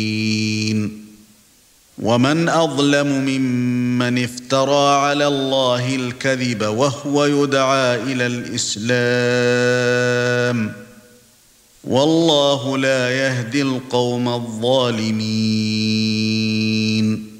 ومن أظلم ممن افترى على الله الكذب وهو يدعى إلى الإسلام والله لا يهدي القوم الظالمين